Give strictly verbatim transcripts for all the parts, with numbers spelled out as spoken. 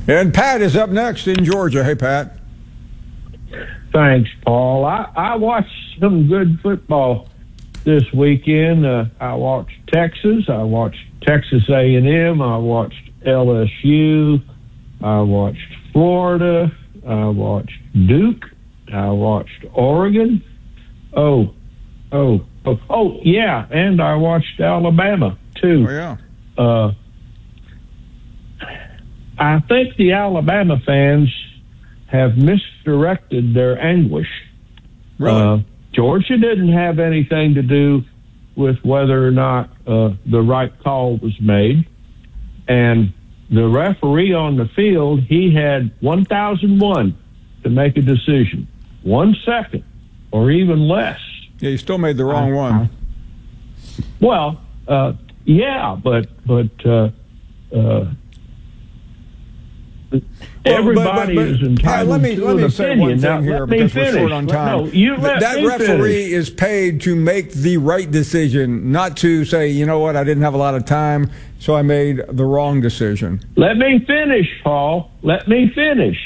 And Pat is up next in Georgia. Hey, Pat. Thanks, Paul. I, I watched some good football this weekend. Uh, I watched Texas. I watched Texas A and M. I watched L S U. I watched Florida. I watched Duke. I watched Oregon. Oh, oh, oh, oh, yeah, and I watched Alabama, too. Oh, yeah. Uh, I think the Alabama fans have misdirected their anguish. Really? Uh, Georgia didn't have anything to do with whether or not uh, the right call was made. And the referee on the field, he had one thousand one to make a decision. One second or even less. Yeah, you still made the wrong I, one. I, well, uh, yeah, but, but, uh, uh, everybody well, but, but, but, is entitled let me, to let an me say opinion. one thing now, here let me because finish. we're short on time. No, you let that me referee finish. is paid to make the right decision, not to say, you know what, I didn't have a lot of time, so I made the wrong decision. Let me finish, Paul. Let me finish.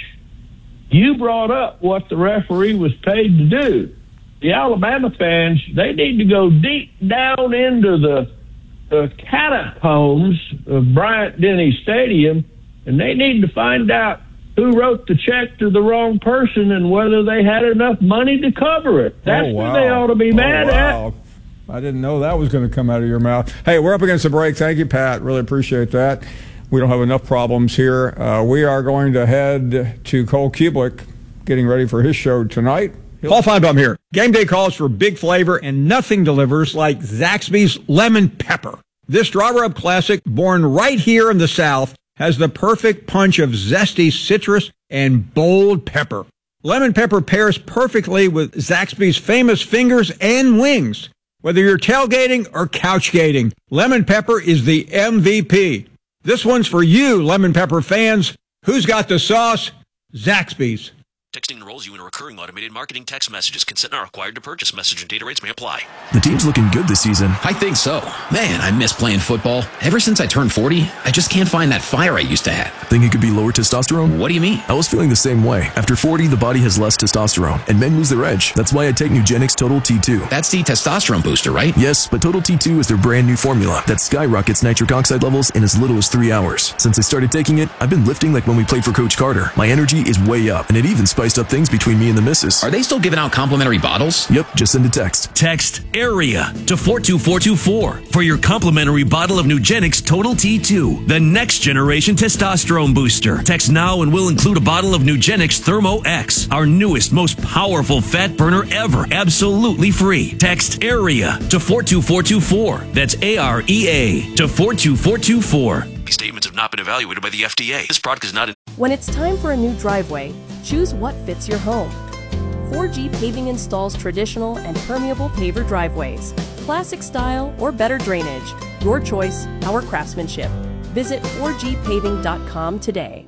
You brought up what the referee was paid to do. The Alabama fans, they need to go deep down into the, the catacombs of Bryant-Denny Stadium, and they need to find out who wrote the check to the wrong person and whether they had enough money to cover it. That's oh, wow. what they ought to be mad oh, wow. at. I didn't know that was going to come out of your mouth. Hey, we're up against the break. Thank you, Pat. Really appreciate that. We don't have enough problems here. Uh, we are going to head to Cole Kubelik, getting ready for his show tonight. Paul Feinbaum here. Game day calls for big flavor, and nothing delivers like Zaxby's Lemon Pepper. This draw rub classic, born right here in the South, has the perfect punch of zesty citrus and bold pepper. Lemon pepper pairs perfectly with Zaxby's famous fingers and wings. Whether you're tailgating or couchgating, lemon pepper is the M V P. This one's for you, lemon pepper fans. Who's got the sauce? Zaxby's. Texting enrolls you in a recurring automated marketing text messages. Consent not required to purchase. Message and data rates may apply. The team's looking good this season. I think so. Man, I miss playing football. Ever since I turned forty, I just can't find that fire I used to have. Think it could be lower testosterone? What do you mean? I was feeling the same way. After forty, the body has less testosterone, and men lose their edge. That's why I take Nugenix Total T two. That's the testosterone booster, right? Yes, but Total T two is their brand new formula that skyrockets nitric oxide levels in as little as three hours. Since I started taking it, I've been lifting like when we played for Coach Carter. My energy is way up, and it even spiced up things between me and the missus. Are they still giving out complimentary bottles? Yep, just send a text. Text AREA to four two four two four for your complimentary bottle of Nugenix Total T two, the next generation testosterone booster. Text now and we'll include a bottle of Nugenix Thermo X, our newest, most powerful fat burner ever, absolutely free. Text AREA to four two four two four. That's A R E A to four two four two four. These statements have not been evaluated by the F D A. This product is not in- When it's time for a new driveway, choose what fits your home. four G Paving installs traditional and permeable paver driveways, classic style or better drainage. Your choice, our craftsmanship. Visit four G paving dot com today.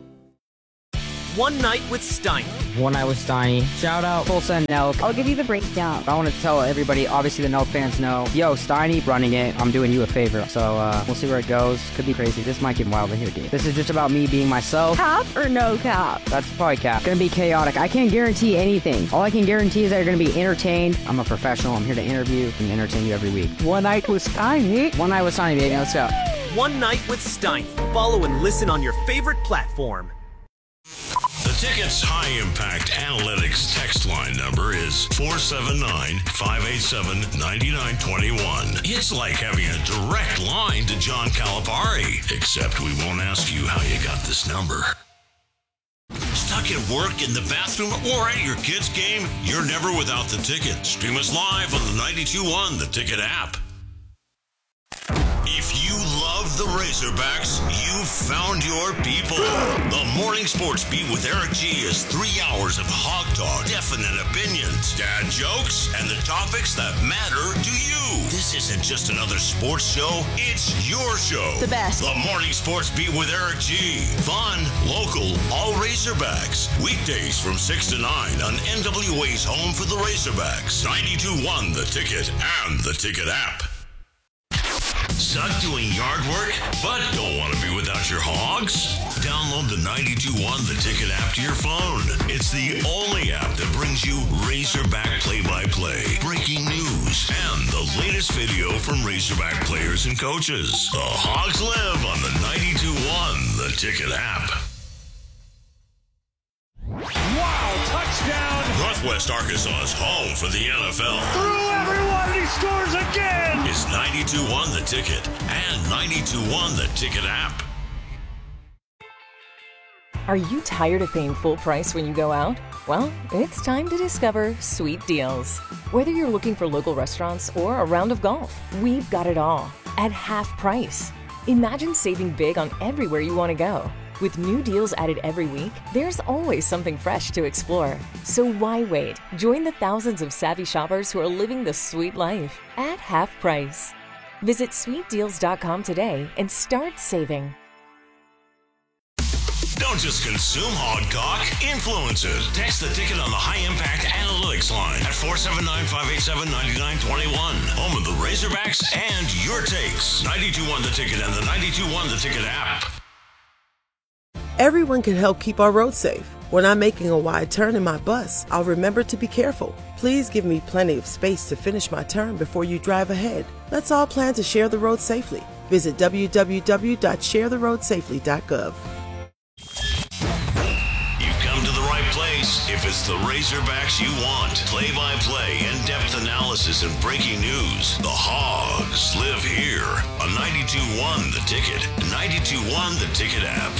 One Night with Steiny. One Night with Steiny. Shout out Tulsa and Nelk. I'll give you the breakdown. I want to tell everybody, obviously the Nelk fans know, yo, Steiny running it. I'm doing you a favor. So uh, we'll see where it goes. Could be crazy. This might get wild in here, dude. This is just about me being myself. Cap or no cap? That's probably cap. Gonna be chaotic. I can't guarantee anything. All I can guarantee is that you're gonna be entertained. I'm a professional. I'm here to interview and entertain you every week. One Night with Steiny. One Night with Steiny, baby. Let's go. One Night with Steiny. Follow and listen on your favorite platform. The Ticket's high-impact analytics text line number is four seven nine, five eight seven, nine nine two one. It's like having a direct line to John Calipari, except we won't ask you how you got this number. Stuck at work, in the bathroom, or at your kid's game? You're never without the Ticket. Stream us live on the ninety-two point one The Ticket app. If you love the Razorbacks, you've found your people. The Morning Sports Beat with Eric G is three hours of hog talk, definite opinions, dad jokes, and the topics that matter to you. This isn't just another sports show, it's your show. The best. The Morning Sports Beat with Eric G. Fun, local, all Razorbacks. Weekdays from six to nine on N W A's home for the Razorbacks. ninety-two point one The Ticket and the Ticket app. Suck doing yard work, but don't want to be without your Hogs? Download the ninety-two one The Ticket app to your phone. It's the only app that brings you Razorback play-by-play, breaking news, and the latest video from Razorback players and coaches. The Hogs live on the ninety-two one The Ticket app. Wow, touchdown! Northwest Arkansas's home for the N F L. Through everyone, and he scores again! It's ninety-two one The Ticket and ninety-two one The Ticket app. Are you tired of paying full price when you go out? Well, it's time to discover Sweet Deals. Whether you're looking for local restaurants or a round of golf, we've got it all at half price. Imagine saving big on everywhere you want to go. With new deals added every week, there's always something fresh to explore. So why wait? Join the thousands of savvy shoppers who are living the sweet life at half price. Visit sweet deals dot com today and start saving. Don't just consume Hogtalk, influence it. Text the ticket on the High Impact Analytics line at four seven nine, five eight seven, nine nine two one. Home of the Razorbacks and your takes. ninety-two one The Ticket and the ninety-two one The Ticket app. Everyone can help keep our roads safe. When I'm making a wide turn in my bus, I'll remember to be careful. Please give me plenty of space to finish my turn before you drive ahead. Let's all plan to share the road safely. Visit w w w dot share the road safely dot gov. You've come to the right place if it's the Razorbacks you want. Play-by-play, in-depth analysis, and breaking news. The Hogs live here on ninety-two one The Ticket, ninety-two one The Ticket app.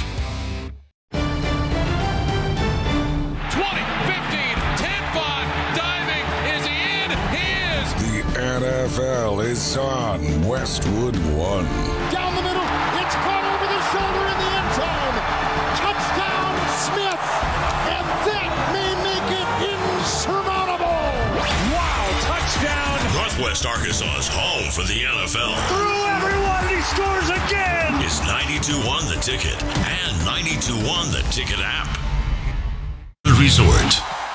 twenty, fifteen, ten, five, diving, is he in? He is! The N F L is on Westwood One. Down the middle, it's caught over the shoulder in the end zone. Touchdown, Smith, and that may make it insurmountable. Wow, touchdown! Northwest Arkansas's home for the N F L. Through everyone, and he scores again! Is ninety-two one The Ticket and ninety-two one The Ticket app. Resort.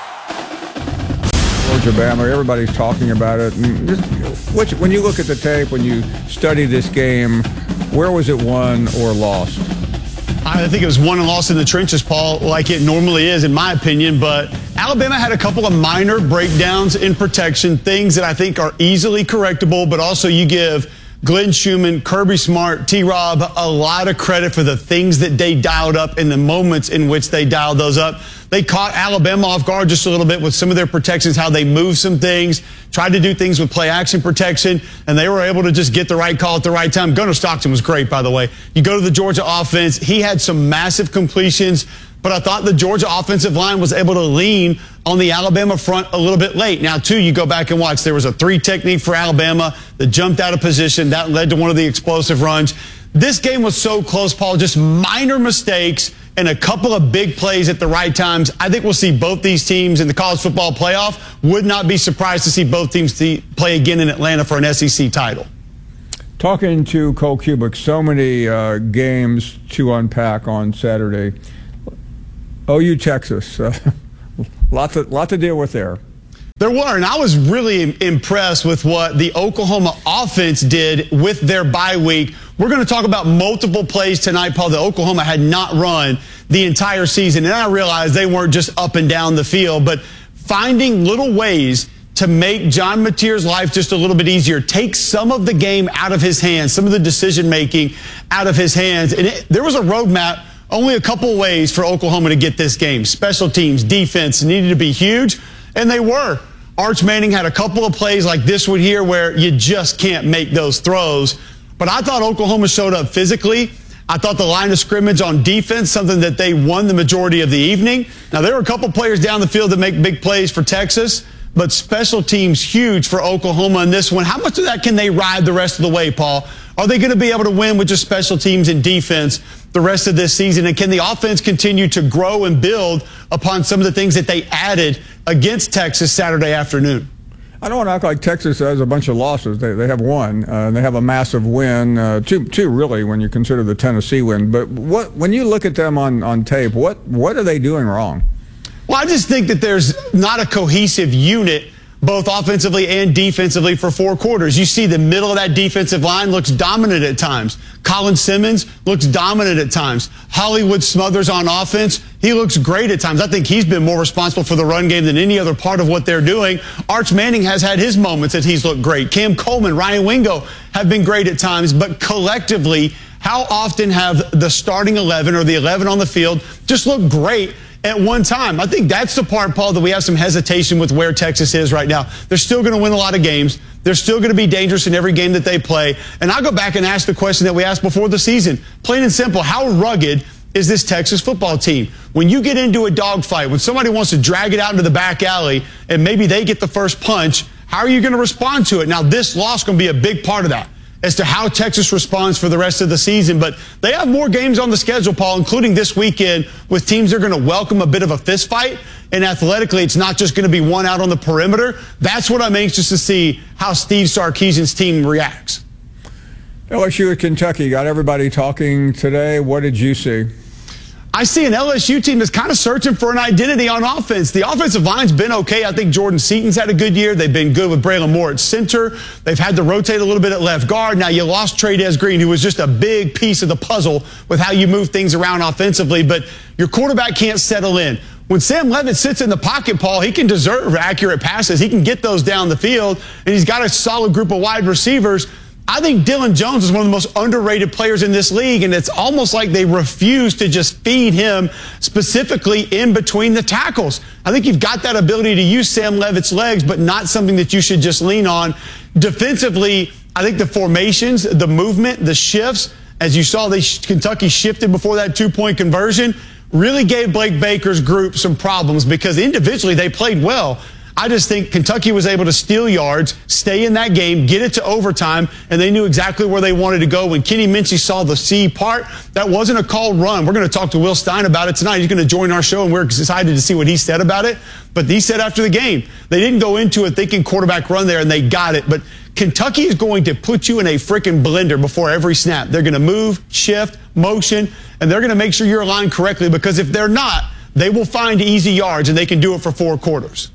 Georgia, Bama, everybody's talking about it. And just, which, when you look at the tape, when you study this game, where was it won or lost? I think it was won and lost in the trenches, Paul, like it normally is, in my opinion. But Alabama had a couple of minor breakdowns in protection, things that I think are easily correctable, but also you give Glenn Schumann, Kirby Smart, T-Rob a lot of credit for the things that they dialed up in the moments in which they dialed those up. They caught Alabama off guard just a little bit with some of their protections, how they moved some things, tried to do things with play action protection, and they were able to just get the right call at the right time. Gunnar Stockton was great, by the way. You go to the Georgia offense, he had some massive completions, but I thought the Georgia offensive line was able to lean on the Alabama front a little bit late. Now, too, you go back and watch. There was a three technique for Alabama that jumped out of position. That led to one of the explosive runs. This game was so close, Paul, just minor mistakes and a couple of big plays at the right times. I think we'll see both these teams in the college football playoff. Would not be surprised to see both teams play again in Atlanta for an S E C title. Talking to Cole Kubik, so many uh, games to unpack on Saturday. O U Texas, uh, lot to, lot to deal with there. There were, and I was really impressed with what the Oklahoma offense did with their bye week. We're going to talk about multiple plays tonight, Paul, that Oklahoma had not run the entire season. And I realized they weren't just up and down the field, but finding little ways to make John Mateer's life just a little bit easier, take some of the game out of his hands, some of the decision-making out of his hands. And it, there was a roadmap, only a couple ways for Oklahoma to get this game. Special teams, defense needed to be huge, and they were. Arch Manning had a couple of plays like this one here where you just can't make those throws. But I thought Oklahoma showed up physically. I thought the line of scrimmage on defense, something that they won the majority of the evening. Now, there were a couple players down the field that make big plays for Texas, but special teams huge for Oklahoma in this one. How much of that can they ride the rest of the way, Paul? Are they going to be able to win with just special teams and defense the rest of this season? And can the offense continue to grow and build upon some of the things that they added against Texas Saturday afternoon? I don't want to act like Texas has a bunch of losses. They they have one, uh, and they have a massive win, uh, two two really when you consider the Tennessee win. But what when you look at them on, on tape, what what are they doing wrong? Well, I just think that there's not a cohesive unit both offensively and defensively for four quarters. You see the middle of that defensive line looks dominant at times. Colin Simmons looks dominant at times. Hollywood Smothers on offense, he looks great at times. I think he's been more responsible for the run game than any other part of what they're doing. Arch Manning has had his moments that he's looked great. Cam Coleman, Ryan Wingo have been great at times, but collectively, how often have the starting eleven or the eleven on the field just looked great at one time? I think that's the part, Paul, that we have some hesitation with where Texas is right now. They're still going to win a lot of games. They're still going to be dangerous in every game that they play. And I'll go back and ask the question that we asked before the season. Plain and simple, how rugged is this Texas football team? When you get into a dogfight, when somebody wants to drag it out into the back alley and maybe they get the first punch, how are you going to respond to it? Now, this loss is going to be a big part of that as to how Texas responds for the rest of the season. But they have more games on the schedule, Paul, including this weekend with teams that are going to welcome a bit of a fist fight. And athletically, it's not just going to be one out on the perimeter. That's what I'm anxious to see how Steve Sarkisian's team reacts. L S U at Kentucky got everybody talking today. What did you see? I see an L S U team that's kind of searching for an identity on offense. The offensive line's been okay. I think Jordan Seaton's had a good year. They've been good with Braylon Moore at center. They've had to rotate a little bit at left guard. Now, you lost Trey-Dez Green, who was just a big piece of the puzzle with how you move things around offensively, but your quarterback can't settle in. When Sam Levitt sits in the pocket, Paul, he can deserve accurate passes. He can get those down the field, and he's got a solid group of wide receivers. I think Dylan Jones is one of the most underrated players in this league, and it's almost like they refuse to just feed him specifically in between the tackles. I think you've got that ability to use Sam Levitt's legs, but not something that you should just lean on. Defensively, I think the formations, the movement, the shifts, as you saw, they Kentucky shifted before that two-point conversion, really gave Blake Baker's group some problems because individually they played well. I just think Kentucky was able to steal yards, stay in that game, get it to overtime, and they knew exactly where they wanted to go. When Kenny Minchey saw the C part, that wasn't a called run. We're going to talk to Will Stein about it tonight. He's going to join our show, and we're excited to see what he said about it. But he said after the game, they didn't go into it thinking quarterback run there, and they got it. But Kentucky is going to put you in a freaking blender before every snap. They're going to move, shift, motion, and they're going to make sure you're aligned correctly, because if they're not, they will find easy yards, and they can do it for four quarters.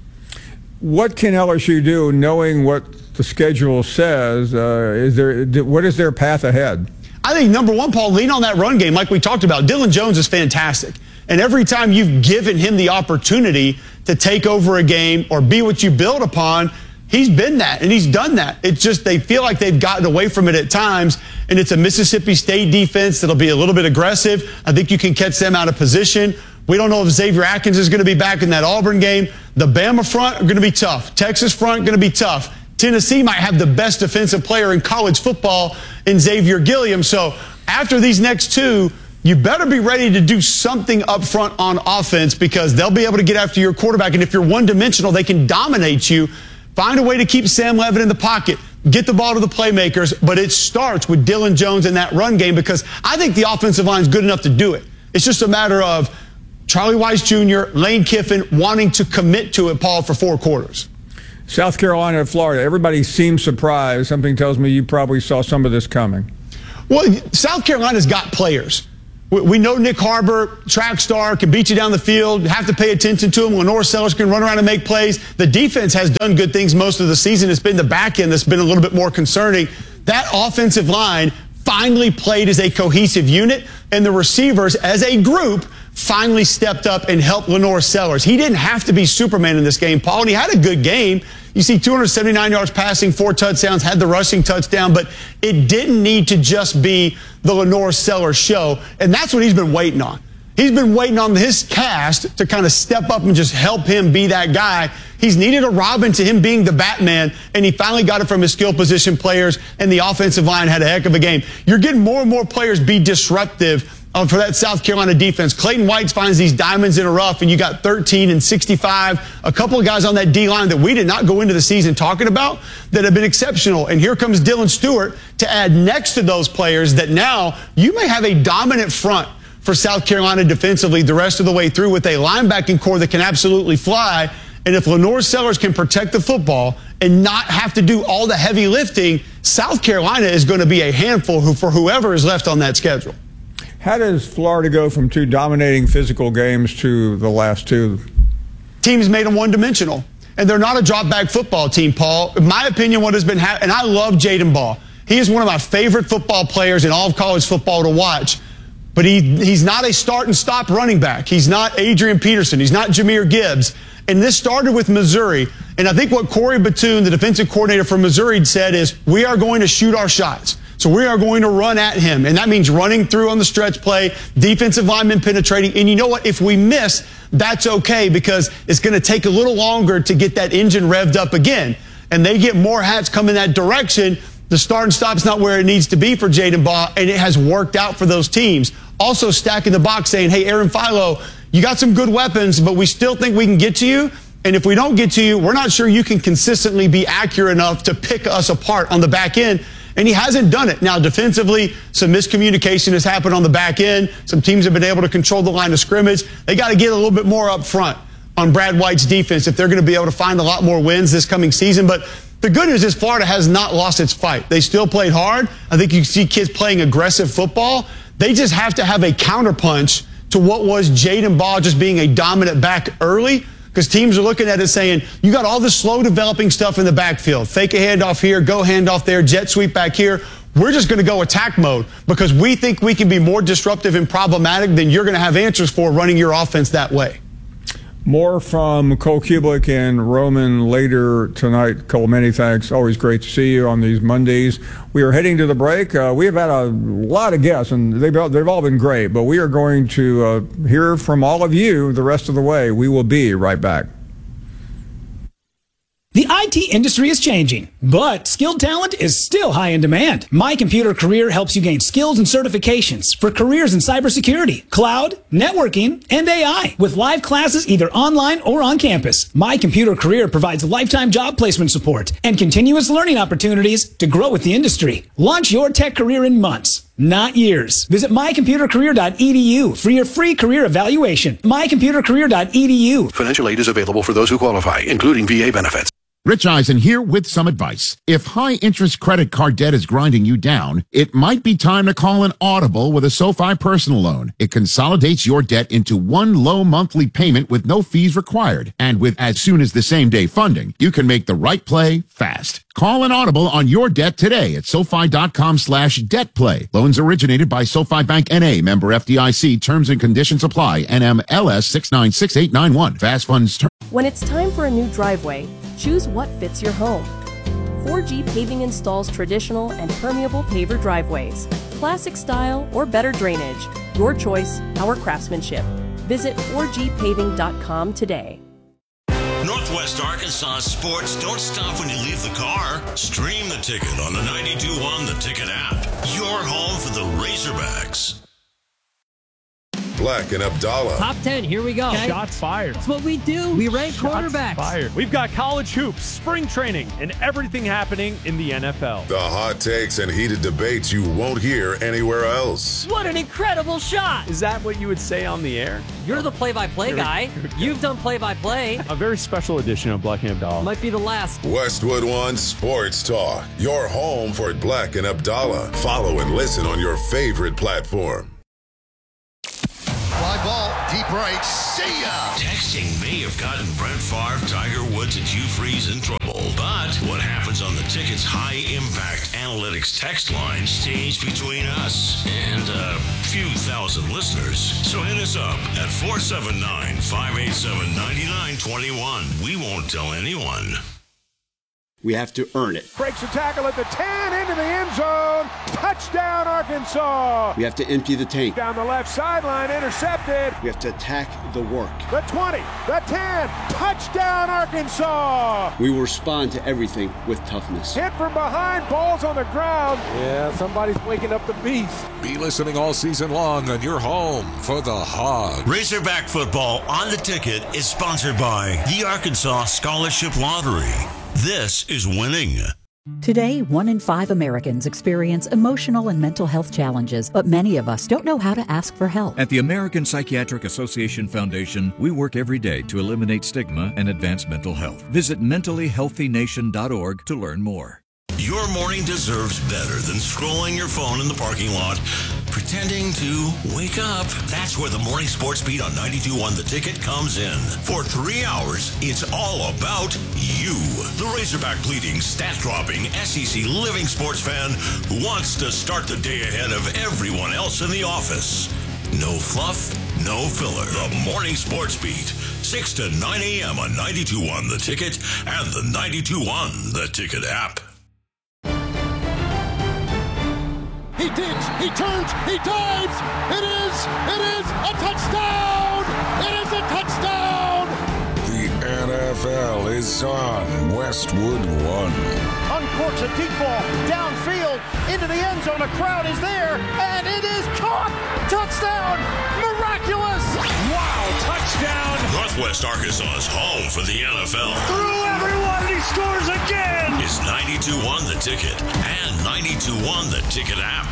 What can L S U do, knowing what the schedule says? Uh, is there what is their path ahead? I think, number one, Paul, lean on that run game like we talked about. Dylan Jones is fantastic. And every time you've given him the opportunity to take over a game or be what you build upon, he's been that, and he's done that. It's just they feel like they've gotten away from it at times, and it's a Mississippi State defense that'll be a little bit aggressive. I think you can catch them out of position. We don't know if Xavier Atkins is going to be back in that Auburn game. The Bama front are going to be tough. Texas front going to be tough. Tennessee might have the best defensive player in college football in Xavier Gilliam. So after these next two, you better be ready to do something up front on offense, because they'll be able to get after your quarterback. And if you're one-dimensional, they can dominate you. Find a way to keep Sam Levitt in the pocket. Get the ball to the playmakers. But it starts with Dylan Jones in that run game, because I think the offensive line is good enough to do it. It's just a matter of Charlie Weiss Junior, Lane Kiffin wanting to commit to it, Paul, for four quarters. South Carolina and Florida, everybody seems surprised. Something tells me you probably saw some of this coming. Well, South Carolina's got players. We know Nick Harbor, track star, can beat you down the field. Have to pay attention to him. Lenore Sellers can run around and make plays. The defense has done good things most of the season. It's been the back end that's been a little bit more concerning. That offensive line finally played as a cohesive unit, and the receivers as a group finally stepped up and helped Lenore Sellers. He didn't have to be Superman in this game, Paul, and he had a good game. You see two hundred seventy-nine yards passing, four touchdowns, had the rushing touchdown, but it didn't need to just be the Lenore Sellers show, and that's what he's been waiting on. He's been waiting on his cast to kind of step up and just help him be that guy. He's needed a Robin to him being the Batman, and he finally got it from his skill position players, and the offensive line had a heck of a game. You're getting more and more players be disruptive Um, for that South Carolina defense. Clayton White finds these diamonds in a rough, and you got thirteen and sixty-five. A couple of guys on that D-line that we did not go into the season talking about that have been exceptional. And here comes Dylan Stewart to add next to those players that now you may have a dominant front for South Carolina defensively the rest of the way through, with a linebacking core that can absolutely fly. And if Lenore Sellers can protect the football and not have to do all the heavy lifting, South Carolina is going to be a handful for whoever is left on that schedule. How does Florida go from two dominating physical games to the last two? Teams made them one-dimensional. and they're not a drop-back football team, Paul. In my opinion, what has been happening, and I love Jaden Ball. He is one of my favorite football players in all of college football to watch, but he he's not a start-and-stop running back. He's not Adrian Peterson. He's not Jahmyr Gibbs. And this started with Missouri, and I think what Corey Batoon, the defensive coordinator from Missouri, said is, we are going to shoot our shots. So we are going to run at him, and that means running through on the stretch play, defensive linemen penetrating. And you know what? If we miss, that's okay because it's going to take a little longer to get that engine revved up again. And they get more hats coming that direction. The start and stop's not where it needs to be for Jaden Ball, and it has worked out for those teams. Also stacking the box saying, hey, Aaron Philo, you got some good weapons, but we still think we can get to you. And if we don't get to you, we're not sure you can consistently be accurate enough to pick us apart on the back end. And he hasn't done it. Now, defensively, some miscommunication has happened on the back end. Some teams have been able to control the line of scrimmage. They got to get a little bit more up front on Brad White's defense if they're going to be able to find a lot more wins this coming season. But the good news is Florida has not lost its fight. They still played hard. I think you see kids playing aggressive football. They just have to have a counterpunch to what was Jaden Ball just being a dominant back early. Because teams are looking at it saying, you got all this slow developing stuff in the backfield. Fake a handoff here, go handoff there, jet sweep back here. We're just going to go attack mode because we think we can be more disruptive and problematic than you're going to have answers for running your offense that way. More from Cole Cubelic and Roman later tonight. Cole, many thanks. Always great to see you on these Mondays. We are heading to the break. Uh, we have had a lot of guests, and they've, they've all been great, but we are going to uh, hear from all of you the rest of the way. We will be right back. The I T industry is changing, but skilled talent is still high in demand. My Computer Career helps you gain skills and certifications for careers in cybersecurity, cloud, networking, and A I with live classes either online or on campus. My Computer Career provides lifetime job placement support and continuous learning opportunities to grow with the industry. Launch your tech career in months, not years. Visit my computer career dot e d u for your free career evaluation. my computer career dot e d u. Financial aid is available for those who qualify, including V A benefits. Rich Eisen here with some advice. If high-interest credit card debt is grinding you down, it might be time to call an Audible with a SoFi personal loan. It consolidates your debt into one low monthly payment with no fees required. And with as soon as the same-day funding, you can make the right play fast. Call an Audible on your debt today at SoFi.com slash debt play. Loans originated by SoFi Bank N A, member F D I C. Terms and conditions apply. N M L S six nine six eight nine one. Fast funds. Ter- when it's time for a new driveway, choose what fits your home. four G Paving installs traditional and permeable paver driveways, classic style or better drainage. Your choice, our craftsmanship. Visit four G paving dot com today. Northwest Arkansas sports don't stop when you leave the car. Stream the ticket on the ninety-two point one The Ticket app. Your home for the Razorbacks. Black and Abdallah. Top ten, here we go. Okay. Shots fired. That's what we do. We rank Shots quarterbacks. Fired. We've got college hoops, spring training, and everything happening in the N F L. The hot takes and heated debates you won't hear anywhere else. What an incredible shot. Is that what you would say on the air? You're the play-by-play guy. You've done play-by-play. A very special edition of Black and Abdallah. Might be the last. Westwood One Sports Talk. Your home for Black and Abdallah. Follow and listen on your favorite platform. Fly ball, deep right, see ya! Texting may have gotten Brett Favre, Tiger Woods, and Hugh Freeze in trouble. But what happens on the Ticket's high-impact analytics text line stays between us and a few thousand listeners. So hit us up at four seven nine, five eight seven, nine nine two one. We won't tell anyone. We have to earn it. Breaks a tackle at the ten, into the end zone. Touchdown, Arkansas. We have to empty the tank. Down the left sideline, intercepted. We have to attack the work. The twenty, the ten, touchdown, Arkansas. We will respond to everything with toughness. Hit from behind, balls on the ground. Yeah, somebody's waking up the beast. Be listening all season long on your home for the Hog. Razorback football on the Ticket is sponsored by the Arkansas Scholarship Lottery. This is winning. Today, one in five Americans experience emotional and mental health challenges, but many of us don't know how to ask for help. At the American Psychiatric Association Foundation, we work every day to eliminate stigma and advance mental health. Visit mentally healthy nation dot org to learn more. Your morning deserves better than scrolling your phone in the parking lot Pretending to wake up. That's where the Morning Sports Beat on ninety-two point one The Ticket comes in. For three hours, it's all about you. The Razorback bleeding, stat-dropping, S E C living sports fan who wants to start the day ahead of everyone else in the office. No fluff, no filler. The Morning Sports Beat, six to nine a.m. on ninety-two point one The Ticket and the ninety-two point one The Ticket app. He digs, he turns, he dives. It is, it is a touchdown. It is a touchdown. The N F L is on Westwood One. Uncorks a deep ball downfield into the end zone. A crowd is there, and it is caught. Touchdown! Miraculous! Wow, touchdown! Northwest Arkansas's home for the N F L. Through everyone, he scores again! Is ninety-two point one The Ticket and ninety-two point one The Ticket app.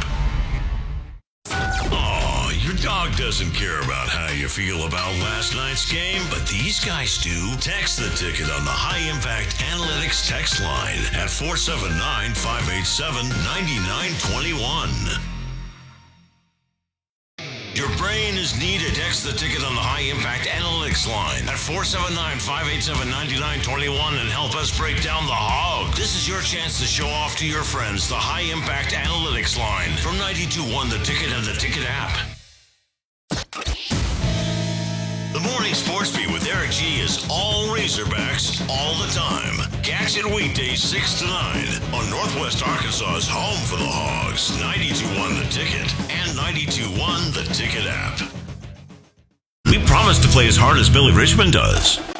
Oh, your dog doesn't care about how you feel about last night's game, but these guys do. Text The Ticket on the High Impact Analytics text line at four seven nine, five eight seven, nine nine two one. Your brain is needed. Text The Ticket on the High Impact Analytics line at four seven nine, five eight seven, nine nine two one and help us break down the hog. This is your chance to show off to your friends the High Impact Analytics line from ninety-two point one The Ticket and the Ticket app. The Morning Sports Beat with Eric G is all Razorbacks all the time. Catch it weekdays six to nine on Northwest Arkansas's home for the Hogs, ninety-two point one The Ticket and ninety-two point one The Ticket app. We promise to play as hard as Billy Richmond does.